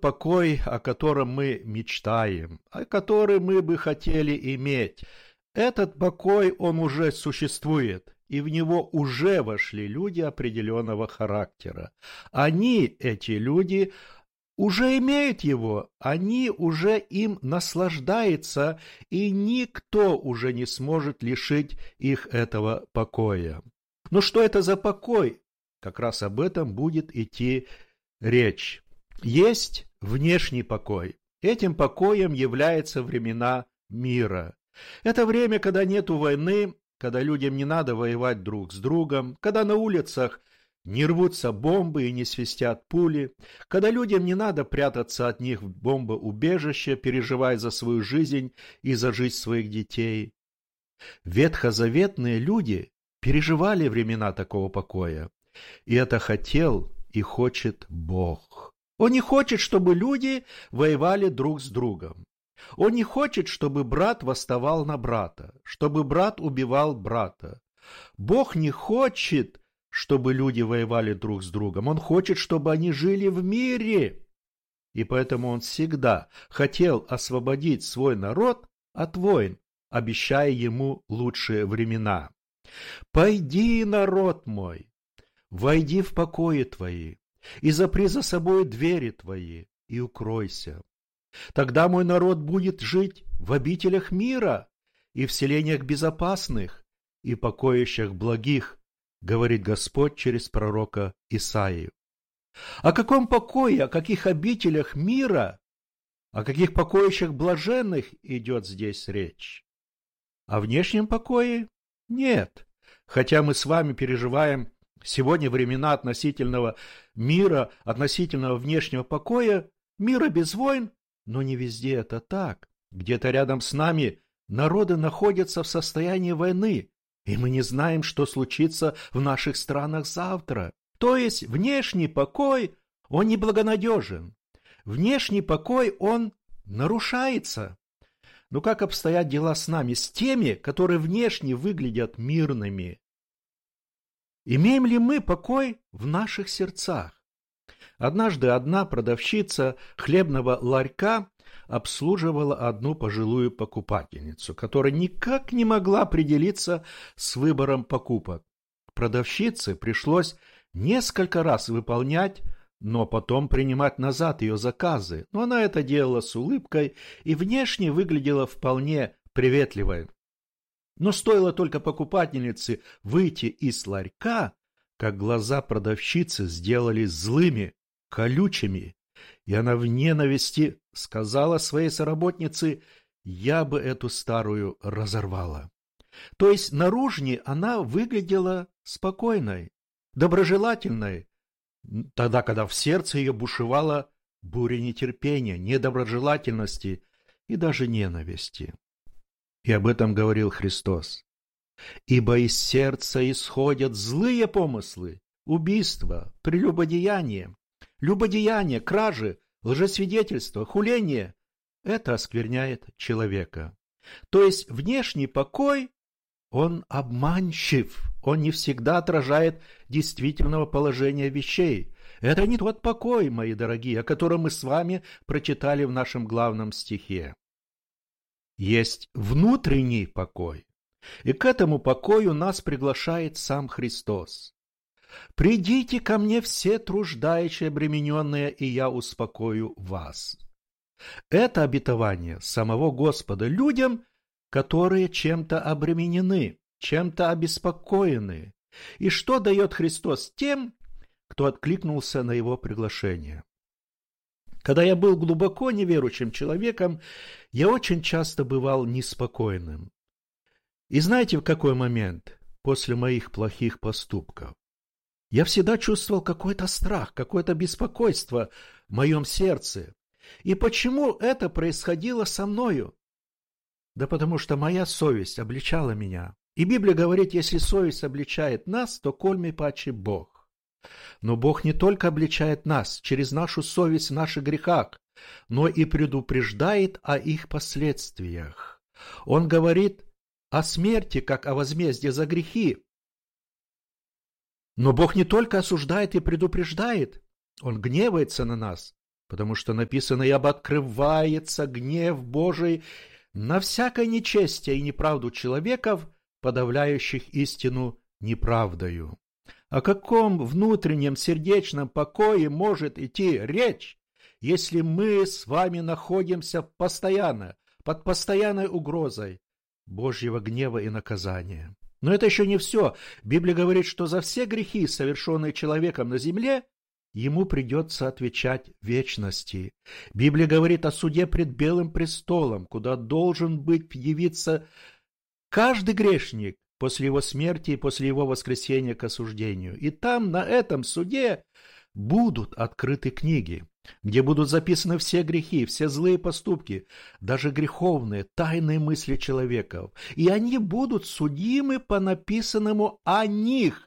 тот покой, о котором мы мечтаем, о котором мы бы хотели иметь. Этот покой, он уже существует, и в него уже вошли люди определенного характера. Они, эти люди, уже имеют его, они уже им наслаждаются, и никто уже не сможет лишить их этого покоя. Но что это за покой? Как раз об этом будет идти речь. Есть внешний покой. Этим покоем являются времена мира. Это время, когда нету войны, когда людям не надо воевать друг с другом, когда на улицах не рвутся бомбы и не свистят пули, когда людям не надо прятаться от них в бомбоубежище, переживая за свою жизнь и за жизнь своих детей. Ветхозаветные люди переживали времена такого покоя, и это хотел и хочет Бог. Он не хочет, чтобы люди воевали друг с другом. Он не хочет, чтобы брат восставал на брата, чтобы брат убивал брата. Бог не хочет, чтобы люди воевали друг с другом. Он хочет, чтобы они жили в мире. И поэтому он всегда хотел освободить свой народ от войн, обещая ему лучшие времена. «Пойди, народ мой, войди в покои твои, и запри за собой двери твои, и укройся. Тогда мой народ будет жить в обителях мира и в селениях безопасных и покоищах благих, говорит Господь через пророка Исаию». О каком покое, о каких обителях мира, о каких покоищах блаженных идет здесь речь? О внешнем покое? Нет. Хотя мы с вами переживаем сегодня времена относительного мира, относительного внешнего покоя, мира без войн, но не везде это так. Где-то рядом с нами народы находятся в состоянии войны, и мы не знаем, что случится в наших странах завтра. То есть внешний покой, он неблагонадежен. Внешний покой, он нарушается. Но как обстоят дела с нами, с теми, которые внешне выглядят мирными? Имеем ли мы покой в наших сердцах? Однажды одна продавщица хлебного ларька обслуживала одну пожилую покупательницу, которая никак не могла определиться с выбором покупок. Продавщице пришлось несколько раз выполнять, но потом принимать назад ее заказы. Но она это делала с улыбкой и внешне выглядела вполне приветливой. Но стоило только покупательнице выйти из ларька, как глаза продавщицы сделались злыми, колючими, и она в ненависти сказала своей соработнице: «Я бы эту старую разорвала». То есть наружнее она выглядела спокойной, доброжелательной, тогда, когда в сердце ее бушевала буря нетерпения, недоброжелательности и даже ненависти. И об этом говорил Христос. «Ибо из сердца исходят злые помыслы, убийства, прелюбодеяние, любодеяние, кражи, лжесвидетельство, хуление. Это оскверняет человека». То есть внешний покой, он обманчив, он не всегда отражает действительного положения вещей. Это не тот покой, мои дорогие, о котором мы с вами прочитали в нашем главном стихе. Есть внутренний покой, и к этому покою нас приглашает сам Христос. «Придите ко мне все труждающие, обремененные, и я успокою вас». Это обетование самого Господа людям, которые чем-то обременены, чем-то обеспокоены. И что дает Христос тем, кто откликнулся на его приглашение? Когда я был глубоко неверующим человеком, я очень часто бывал неспокойным. И знаете, в какой момент? После моих плохих поступков. Я всегда чувствовал какой-то страх, какое-то беспокойство в моем сердце. И почему это происходило со мною? Да потому что моя совесть обличала меня. И Библия говорит, если совесть обличает нас, то кольми паче Бог. Но Бог не только обличает нас через нашу совесть в наших грехах, но и предупреждает о их последствиях. Он говорит о смерти, как о возмездии за грехи. Но Бог не только осуждает и предупреждает, Он гневается на нас, потому что написано: «Ибо открывается гнев Божий на всякое нечестие и неправду человеков, подавляющих истину неправдою». О каком внутреннем сердечном покое может идти речь, если мы с вами находимся постоянно, под постоянной угрозой Божьего гнева и наказания? Но это еще не все. Библия говорит, что за все грехи, совершенные человеком на земле, ему придется отвечать в вечности. Библия говорит о суде пред Белым престолом, куда должен быть явиться каждый грешник после его смерти и после его воскресения к осуждению. И там, на этом суде, будут открыты книги, где будут записаны все грехи, все злые поступки, даже греховные, тайные мысли человеков. И они будут судимы по написанному о них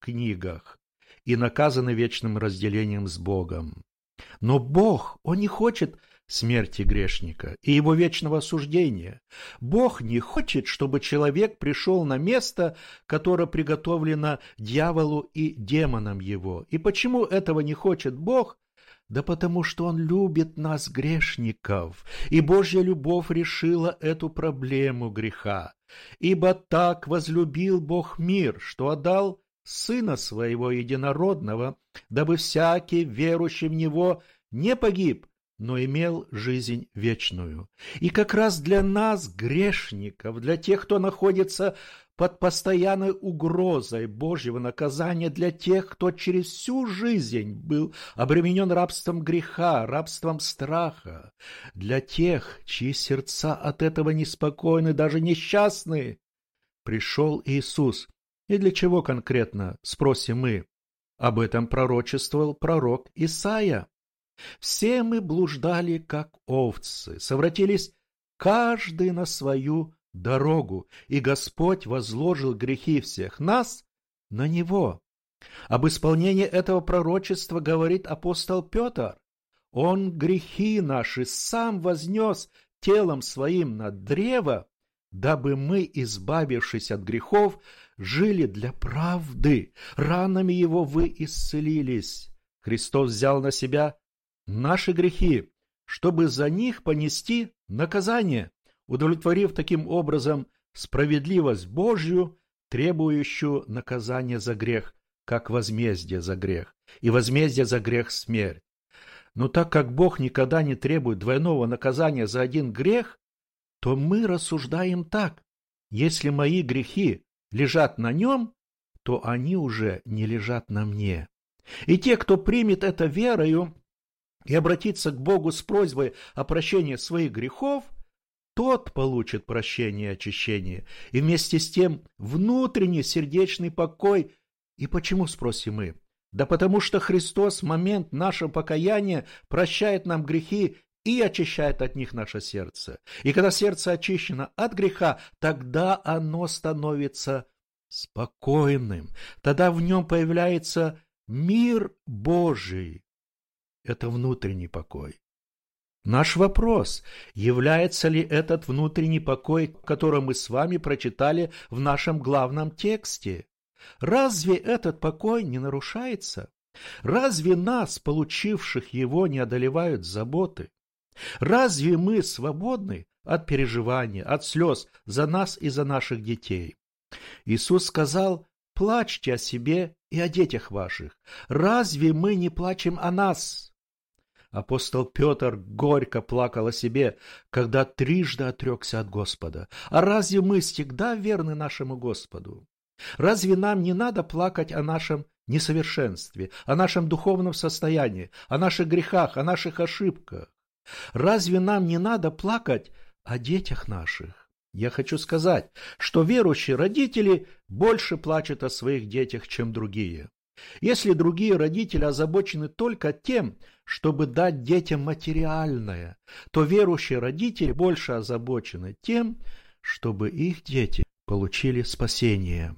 книгах и наказаны вечным разделением с Богом. Но Бог, Он не хочет смерти грешника и его вечного осуждения. Бог не хочет, чтобы человек пришел на место, которое приготовлено дьяволу и демонам его. И почему этого не хочет Бог? Да потому что Он любит нас, грешников, и Божья любовь решила эту проблему греха. «Ибо так возлюбил Бог мир, что отдал Сына Своего Единородного, дабы всякий, верующий в Него, не погиб, но имел жизнь вечную». И как раз для нас, грешников, для тех, кто находится под постоянной угрозой Божьего наказания, для тех, кто через всю жизнь был обременен рабством греха, рабством страха, для тех, чьи сердца от этого неспокойны, даже несчастны, пришел Иисус. И для чего конкретно, спросим мы? Об этом пророчествовал пророк Исаия. «Все мы блуждали, как овцы, совратились каждый на свою дорогу, и Господь возложил грехи всех нас на Него». Об исполнении этого пророчества говорит апостол Петр. «Он грехи наши сам вознес телом своим на древо, дабы мы, избавившись от грехов, жили для правды. Ранами Его вы исцелились». Христос взял на себя наши грехи, чтобы за них понести наказание, удовлетворив таким образом справедливость Божью, требующую наказания за грех, как возмездие за грех, и возмездие за грех — смерть. Но так как Бог никогда не требует двойного наказания за один грех, то мы рассуждаем так: если мои грехи лежат на Нем, то они уже не лежат на мне. И те, кто примет это верою и обратится к Богу с просьбой о прощении своих грехов, тот получит прощение и очищение, и вместе с тем внутренний сердечный покой. И почему, спросим мы? Да потому что Христос в момент нашего покаяния прощает нам грехи и очищает от них наше сердце. И когда сердце очищено от греха, тогда оно становится спокойным. Тогда в нем появляется мир Божий. Это внутренний покой. Наш вопрос: является ли этот внутренний покой, который мы с вами прочитали в нашем главном тексте? Разве этот покой не нарушается? Разве нас, получивших его, не одолевают заботы? Разве мы свободны от переживаний, от слез за нас и за наших детей? Иисус сказал: «Плачьте о себе и о детях ваших. Разве мы не плачем о нас?» Апостол Петр горько плакал о себе, когда трижды отрекся от Господа. А разве мы всегда верны нашему Господу? Разве нам не надо плакать о нашем несовершенстве, о нашем духовном состоянии, о наших грехах, о наших ошибках? Разве нам не надо плакать о детях наших? Я хочу сказать, что верующие родители больше плачут о своих детях, чем другие. Если другие родители озабочены только тем, чтобы дать детям материальное, то верующие родители больше озабочены тем, чтобы их дети получили спасение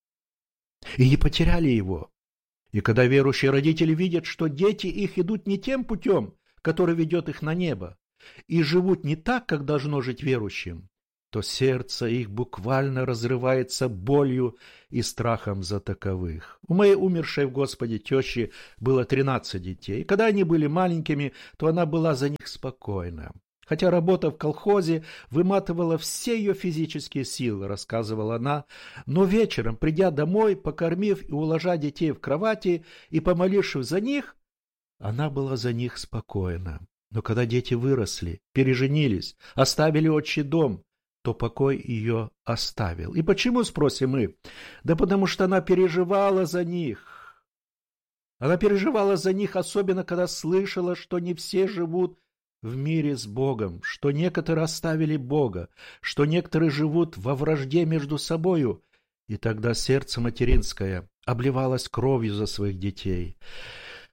и не потеряли его. И когда верующие родители видят, что дети их идут не тем путем, который ведет их на небо, и живут не так, как должно жить верующим, то сердце их буквально разрывается болью и страхом за таковых. У моей умершей в Господе тещи было 13 детей. Когда они были маленькими, то она была за них спокойна. Хотя работа в колхозе выматывала все ее физические силы, рассказывала она, но вечером, придя домой, покормив и уложа детей в кровати и помолившись за них, она была за них спокойна. Но когда дети выросли, переженились, оставили отчий дом, то покой ее оставил. И почему, спросим мы? Да потому что она переживала за них. Она переживала за них, особенно когда слышала, что не все живут в мире с Богом, что некоторые оставили Бога, что некоторые живут во вражде между собою. И тогда сердце материнское обливалось кровью за своих детей.